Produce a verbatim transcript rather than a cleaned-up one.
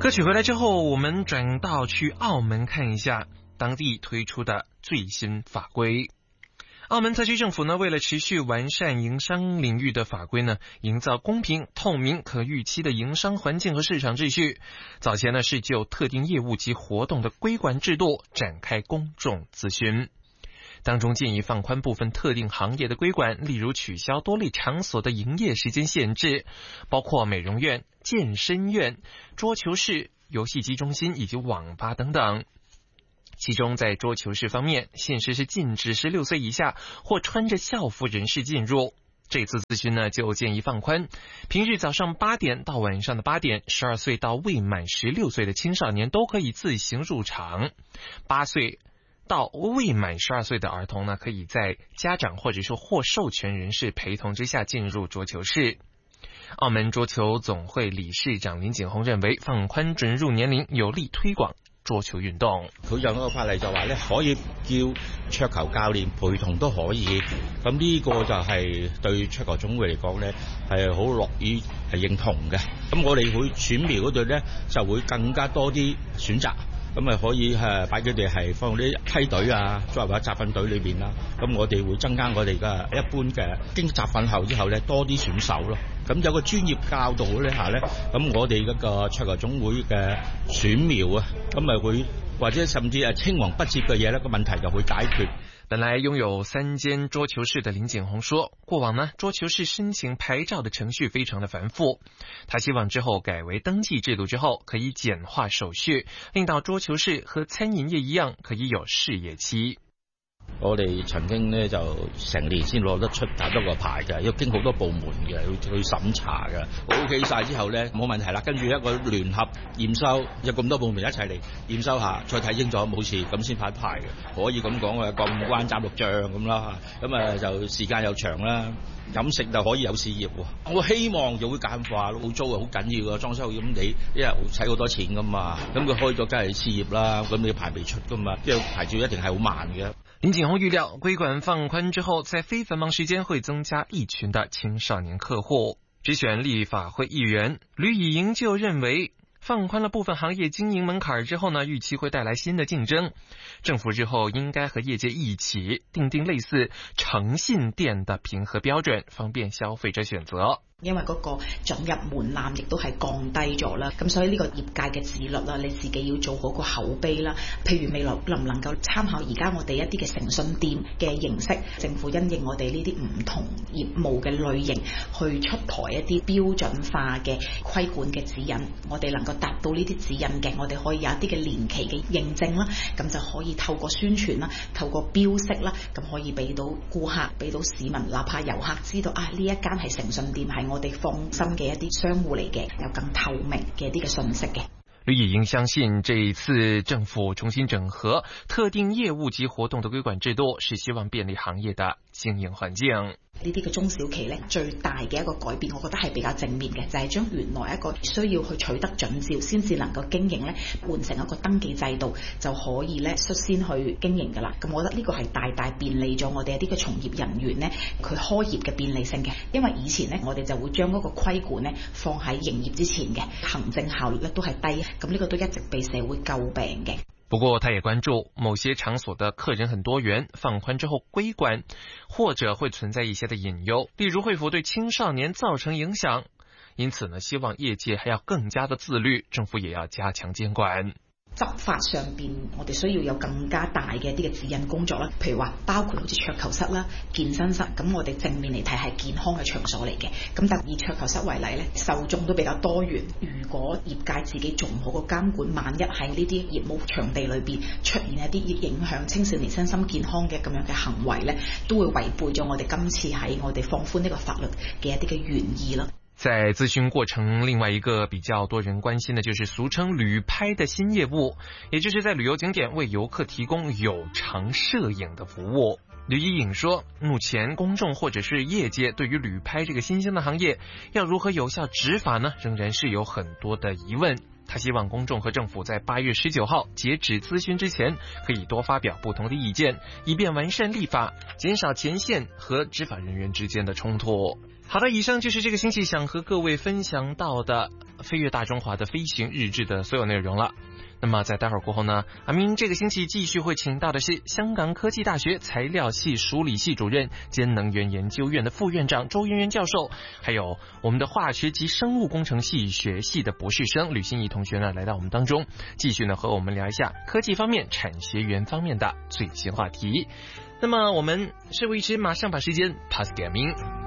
歌曲回来之后，我们转到去澳门看一下当地推出的最新法规。澳门特区政府呢，为了持续完善营商领域的法规呢，营造公平、透明、可预期的营商环境和市场秩序，早前呢是就特定业务及活动的规管制度展开公众咨询。当中建议放宽部分特定行业的规管，例如取消多类场所的营业时间限制，包括美容院、健身院、桌球室、游戏机中心以及网吧等等。其中在桌球室方面，现实是禁止十六岁以下或穿着校服人士进入。这次咨询呢，就建议放宽，平日早上八点到晚上的八点，十二岁到未满十六岁的青少年都可以自行入场，八岁到未满十二岁的儿童呢，可以在家长或者说获授权人士陪同之下进入桌球室。澳门桌球總會理事長林景洪認為，放寬准入年齡有利推廣桌球運動。 佢有個法例就話咧，可以叫桌球教練陪同都可以。咁呢個就係對桌球總會嚟講咧，係好樂意係認同嘅。咁我哋會選苗嗰度咧，就會更加多啲選擇。咁咪可以誒擺佢哋係放啲梯隊啊，作為集訓隊裏邊啦。咁我哋會增加我哋嘅一般嘅經集訓後之後咧，多啲選手咯。咁有個專業教導呢下咧，咁我哋嗰個桌球總會嘅選苗啊，咁咪會或者甚至係青黃不接嘅嘢咧，個問題就會解決。 本來擁有三間桌球室的林景洪說，過往呢桌球室申請牌照的程序非常的繁複，他希望之後改為登記制度之後可以簡化手續，令到桌球室和餐飲業一樣可以有試業期。 我哋曾經呢就成年先攞得出打多個牌嘅，要經好多部門嘅去去審查嘅 ，OK 晒之後呢冇問題啦，跟住一個聯合驗收，有咁多部門一齊嚟驗收下，再睇清楚冇事咁先發牌嘅，可以咁講嘅，過五關斬六將咁啦，咁啊就時間又長啦，飲食就可以有事業喎。我希望就會簡化咯，租啊好緊要啊，裝修咁你一日使好多錢噶嘛，咁佢開咗梗係事業啦，咁你牌未出噶嘛，即係牌照一定係好慢嘅。 林景洪預料，規管放寬之後，在非繁忙時間會增加一群的青少年客戶。直選立法會議員呂以瑩就認為，放寬了部分行業經營門檻之後呢，預期會帶來新的競爭。政府日後應該和業界一起訂定類似誠信店的評核標準，方便消費者選擇。 因為嗰個准入門檻亦都係降低咗啦，咁所以呢個業界嘅自律啦，你自己要做好個口碑啦。譬如未來能唔能夠參考而家我哋一啲嘅誠信店嘅形式，政府因應我哋呢啲唔同業務嘅類型，去出台一啲標準化嘅規管嘅指引。我哋能夠達到呢啲指引嘅，我哋可以有一啲嘅年期嘅認證啦，咁就可以透過宣傳啦，透過標識啦，咁可以俾到顧客、俾到市民，哪怕遊客知道啊，呢一間係誠信店，係我哋放心嘅一啲商戶嚟嘅，有更透明嘅一啲嘅信息嘅。 呂以瑩相信，這一次政府重新整合特定業務及活動的規管制度，是希望便利行業的經營環境。 呢啲嘅中小企咧，最大嘅一個改變，我覺得係比較正面嘅，就係將原來一個需要去取得準照先至能夠經營咧，換成一個登記制度就可以咧率先去經營㗎啦。咁我覺得呢個係大大便利咗我哋一啲嘅從業人員咧，佢開業嘅便利性嘅。因為以前咧，我哋就會將嗰個規管咧放喺營業之前嘅，行政效率咧都係低，咁呢個都一直被社會詬病嘅。 不過他也關注某些場所的客人很多元，放寬之後規管或者會存在一些的隱憂，例如會否對青少年造成影響。因此呢，希望業界還要更加的自律，政府也要加強監管。 執法上邊，我哋需要有更加大嘅一啲嘅指引工作啦。譬如話，包括好似桌球室啦、健身室，咁我哋正面嚟睇係健康嘅場所嚟嘅。咁但以桌球室為例咧，受眾都比較多元。如果業界自己做唔好個監管，萬一喺呢啲業務場地裏邊出現一啲影響青少年身心健康嘅咁樣嘅行為咧，都會違背咗我哋今次喺我哋放寬呢個法律嘅一啲嘅原意啦。 在諮詢過程，另外一個比較多人關心的就是俗稱旅拍的新業務，也就是在旅遊景點為遊客提供有償攝影的服務。呂以瑩說，目前公眾或者是業界對於旅拍這個新興的行業要如何有效執法呢，仍然是有很多的疑問。他希望公眾和政府在八月十九號截止諮詢之前，可以多發表不同的意見，以便完善立法，減少前線和執法人員之間的衝突。好的，以上就是這個星期想和各位分享到的飞越大中华的飞行日志的所有内容了。那么在待会儿过后呢，阿明这个星期继续会请到的是香港科技大学材料系数理系主任兼能源研究院的副院长周渊渊教授，还有我们的化学及生物工程系学系的博士生吕欣怡同学呢，来到我们当中，继续呢和我们聊一下科技方面、产学研方面的最新话题。那么我们事不宜迟，马上把时间 pass 给阿明。